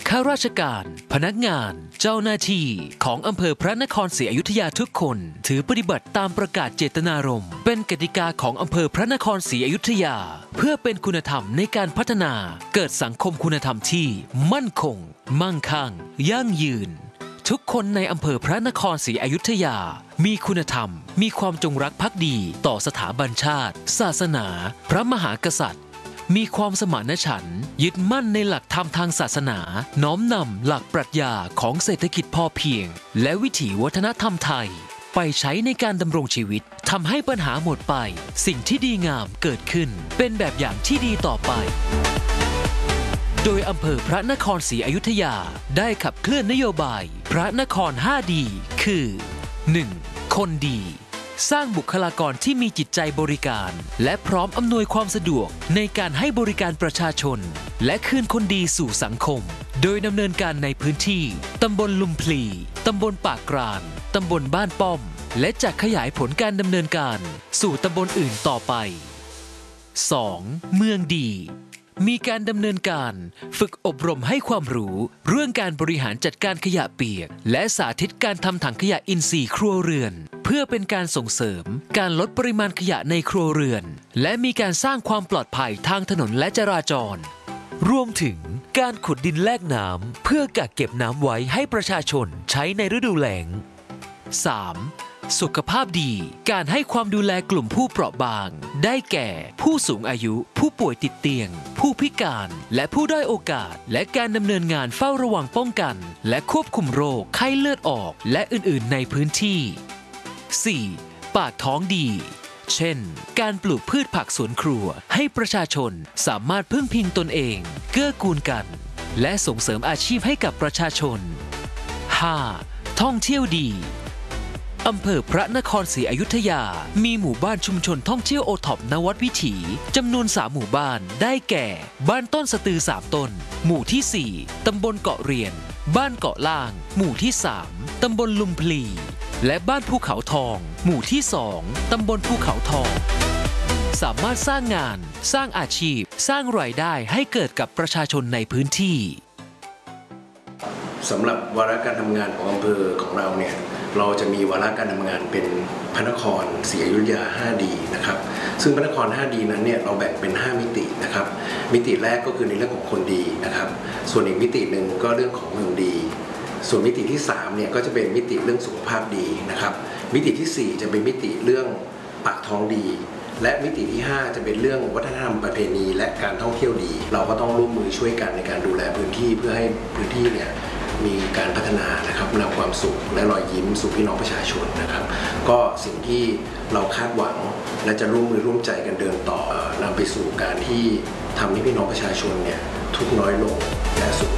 ข้าราชการพนักงานเจ้าหน้าที่ของอำเภอพระนครศรีอยุธยาทุกคนถือปฏิบัติตามประกาศเจตนารมณ์เป็นกติกาของอำเภอพระนครศรีอยุธยาเพื่อเป็นคุณธรรมในการพัฒนาเกิดสังคมคุณธรรมที่มั่นคงมั่งคั่งยั่งยืนทุกคนในอำเภอพระนครศรีอยุธยามีคุณธรรมมีความจงรักภักดีต่อสถาบันชาติศาสนาพระมหากษัตริย์มีความสมานฉันท์ยึดมั่นในหลักธรรมทางศาสนาน้อมนำหลักปรัชญาของเศรษฐกิจพอเพียงและวิถีวัฒนธรรมไทยไปใช้ในการดำรงชีวิตทำให้ปัญหาหมดไปสิ่งที่ดีงามเกิดขึ้นเป็นแบบอย่างที่ดีต่อไปโดยอำเภอพระนครศรีอยุธยาได้ขับเคลื่อนนโยบายพระนคร 5D คือ 1. คนดีสร้างบุคลากรที่มีจิตใจบริการและพร้อมอำนวยความสะดวกในการให้บริการประชาชนและคืนคนดีสู่สังคมโดยดำเนินการในพื้นที่ตำบลลุมพลีตำบลปากกรานตำบลบ้านป้อมและจะขยายผลการดำเนินการสู่ตำบลอื่นต่อไป 2. เมืองดีมีการดำเนินการฝึกอบรมให้ความรู้เรื่องการบริหารจัดการขยะเปียกและสาธิตการทำถังขยะอินทรีย์ครัวเรือนเพื่อเป็นการส่งเสริมการลดปริมาณขยะในครัวเรือนและมีการสร้างความปลอดภัยทางถนนและจราจรรวมถึงการขุดดินแลกน้ำเพื่อกักเก็บน้ำไว้ให้ประชาชนใช้ในฤดูแล้ง 3. สุขภาพดีการให้ความดูแลกลุ่มผู้เปราะบางได้แก่ผู้สูงอายุผู้ป่วยติดเตียงผู้พิการและผู้ด้อยโอกาสและการดำเนินงานเฝ้าระวังป้องกันและควบคุมโรคไข้เลือดออกและอื่นๆในพื้นที่ 4. ปากท้องดีเช่นการปลูกพืชผักสวนครัวให้ประชาชนสามารถพึ่งพิงตนเองเกื้อกูลกันและส่งเสริมอาชีพให้กับประชาชน 5. ท่องเที่ยวดีอำเภอพระนครศรีอยุธยามีหมู่บ้านชุมชนท่องเที่ยวโอท็อปนวัดวิถีจำนวน3หมู่บ้านได้แก่บ้านต้นสะตือ3ต้นหมู่ที่4ตำบลเกาะเรียนบ้านเกาะล่างหมู่ที่3ตำบลลุมพลีและบ้านภูเขาทองหมู่ที่2ตำบลภูเขาทองสามารถสร้างงานสร้างอาชีพสร้างรายได้ให้เกิดกับประชาชนในพื้นที่สำหรับวาระการทำงานของอำเภอของเราเนี่ยเราจะมีวาระการทำงานเป็นพระนครศรีอยุธยา 5D นะครับซึ่งพระนคร 5D นั้นเนี่ยเราแบ่งเป็น5มิตินะครับมิติแรกก็คือในเรื่องของคนดีนะครับส่วนอีกมิติหนึ่งก็เรื่องของเมืองดีส่วนมิติที่3เนี่ยก็จะเป็นมิติเรื่องสุขภาพดีนะครับมิติที่4จะเป็นมิติเรื่องปากท้องดีและมิติที่5จะเป็นเรื่องวัฒนธรรมประเพณีและการท่องเที่ยวดีเราก็ต้องร่วมมือช่วยกันในการดูแลพื้นที่เพื่อให้พื้นที่เนี่ยมีการพัฒนานะครับนำความสุขและรอยยิ้มสู่พี่น้องประชาชนนะครับก็สิ่งที่เราคาดหวังและจะร่วมมือร่วมใจกันเดินต่อนำไปสู่การที่ทำให้พี่น้องประชาชนเนี่ยทุกข์น้อยลงและสุข